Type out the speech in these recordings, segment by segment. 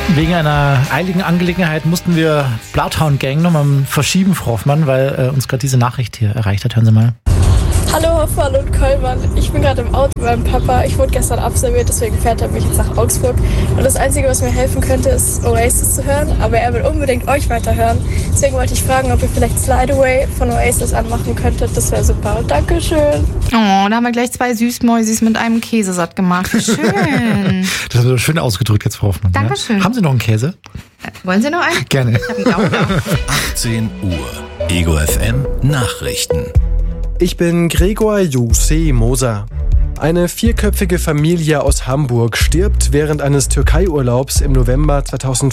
Wegen einer eiligen Angelegenheit mussten wir Bloodhound Gang nochmal verschieben, Frau Hoffmann, weil uns gerade diese Nachricht hier erreicht hat. Hören Sie mal. Hallo Hoffmann und Kollmann, ich bin gerade im Auto mit meinem Papa. Ich wurde gestern absolviert, deswegen fährt er mich jetzt nach Augsburg. Und das Einzige, was mir helfen könnte, ist Oasis zu hören. Aber er will unbedingt euch weiterhören. Deswegen wollte ich fragen, ob ihr vielleicht Slide Away von Oasis anmachen könntet. Das wäre super. Dankeschön. Oh, da haben wir gleich 2 Süßmäusis mit einem Käse satt gemacht. Wie schön. Das haben Sie schön ausgedrückt jetzt, Frau Hoffmann. Dankeschön. Ja? Haben Sie noch einen Käse? Wollen Sie noch einen? Gerne. Ich habe einen Gauder. 18 Uhr. Ego FM Nachrichten. Ich bin Gregor Jose Moser. Eine 4-köpfige Familie aus Hamburg stirbt während eines Türkei-Urlaubs im November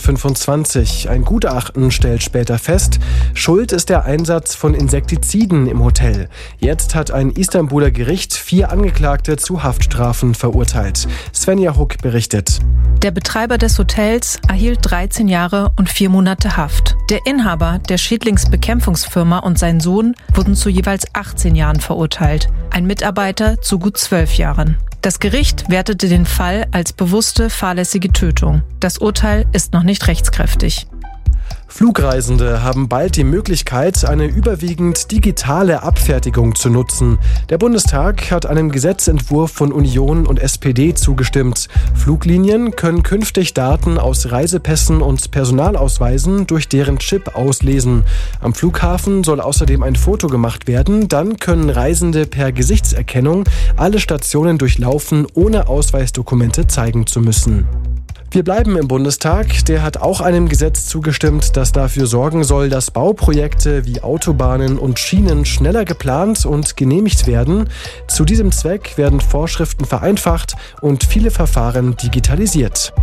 2025. Ein Gutachten stellt später fest, Schuld ist der Einsatz von Insektiziden im Hotel. Jetzt hat ein Istanbuler Gericht 4 Angeklagte zu Haftstrafen verurteilt. Svenja Huck berichtet. Der Betreiber des Hotels erhielt 13 Jahre und 4 Monate Haft. Der Inhaber der Schädlingsbekämpfungsfirma und sein Sohn wurden zu jeweils 18 Jahren verurteilt. Ein Mitarbeiter zu gut 12 Jahren. Das Gericht wertete den Fall als bewusste, fahrlässige Tötung. Das Urteil ist noch nicht rechtskräftig. Flugreisende haben bald die Möglichkeit, eine überwiegend digitale Abfertigung zu nutzen. Der Bundestag hat einem Gesetzentwurf von Union und SPD zugestimmt. Fluglinien können künftig Daten aus Reisepässen und Personalausweisen durch deren Chip auslesen. Am Flughafen soll außerdem ein Foto gemacht werden. Dann können Reisende per Gesichtserkennung alle Stationen durchlaufen, ohne Ausweisdokumente zeigen zu müssen. Wir bleiben im Bundestag. Der hat auch einem Gesetz zugestimmt, das dafür sorgen soll, dass Bauprojekte wie Autobahnen und Schienen schneller geplant und genehmigt werden. Zu diesem Zweck werden Vorschriften vereinfacht und viele Verfahren digitalisiert.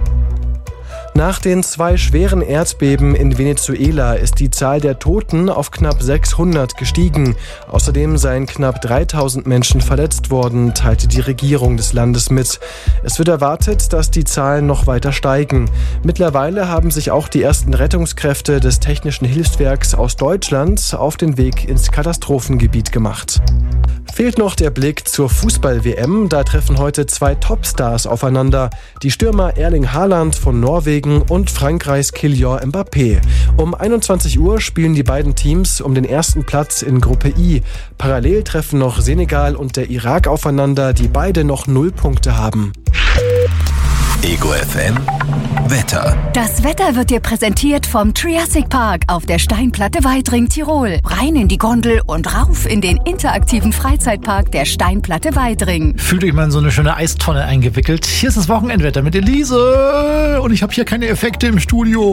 Nach den 2 schweren Erdbeben in Venezuela ist die Zahl der Toten auf knapp 600 gestiegen. Außerdem seien knapp 3000 Menschen verletzt worden, teilte die Regierung des Landes mit. Es wird erwartet, dass die Zahlen noch weiter steigen. Mittlerweile haben sich auch die ersten Rettungskräfte des Technischen Hilfswerks aus Deutschland auf den Weg ins Katastrophengebiet gemacht. Fehlt noch der Blick zur Fußball-WM. Da treffen heute 2 Topstars aufeinander. Die Stürmer Erling Haaland von Norwegen und Frankreichs Kylian Mbappé. Um 21 Uhr spielen die beiden Teams um den ersten Platz in Gruppe I. Parallel treffen noch Senegal und der Irak aufeinander, die beide noch 0 Punkte haben. Ego FM Wetter. Das Wetter wird dir präsentiert vom Triassic Park auf der Steinplatte Weidring, Tirol. Rein in die Gondel und rauf in den interaktiven Freizeitpark der Steinplatte Weidring. Fühlt euch mal in so eine schöne Eistonne eingewickelt. Hier ist das Wochenendwetter mit Elise. Und ich habe hier keine Effekte im Studio.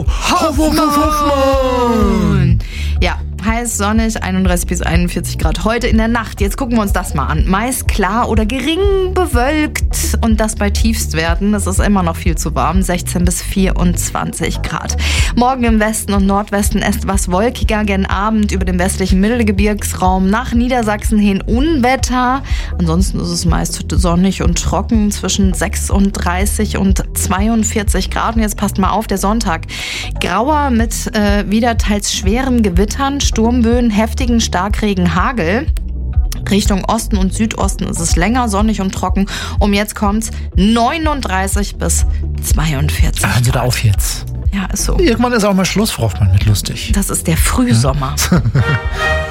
Hoffmann! Ja, heiß, sonnig, 31 bis 41 Grad heute in der Nacht. Jetzt gucken wir uns das mal an. Meist klar oder gering bewölkt und das bei Tiefstwerten. Es ist immer noch viel zu warm, 16 bis 24 Grad. Morgen im Westen und Nordwesten etwas wolkiger, gen Abend über dem westlichen Mittelgebirgsraum nach Niedersachsen hin Unwetter. Ansonsten ist es meist sonnig und trocken zwischen 36 und 42 Grad. Und jetzt passt mal auf, der Sonntag. Grauer mit wieder teils schweren Gewittern, Sturmböen, heftigen Starkregen, Hagel. Richtung Osten und Südosten ist es länger sonnig und trocken. Jetzt kommt's 39 bis 42 Grad. Hören Sie da auf jetzt. Ja, ist so. Irgendwann ist auch mal Schluss, Frau Hoffmann, mit lustig. Das ist der Frühsommer.